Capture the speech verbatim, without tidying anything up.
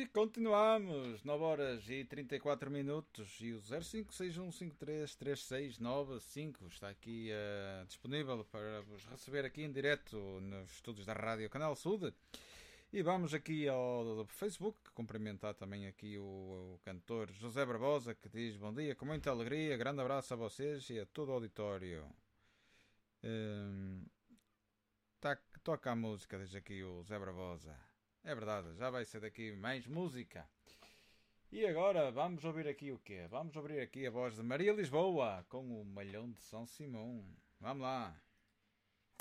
E continuamos, nove horas e trinta e quatro minutos e o zero cinco seis um cinco três três seis nove cinco está aqui uh, disponível para vos receber aqui em direto nos estúdios da Rádio Canal Sul. E vamos aqui ao Facebook cumprimentar também aqui o, o cantor José Barbosa, que diz: bom dia, com muita alegria, grande abraço a vocês e a todo o auditório. Hum, tá, toca a música, diz aqui o José Barbosa. É verdade, já vai ser daqui mais música. E agora vamos ouvir aqui o quê? Vamos ouvir aqui a voz de Maria Lisboa com o Malhão de São Simão. Vamos lá.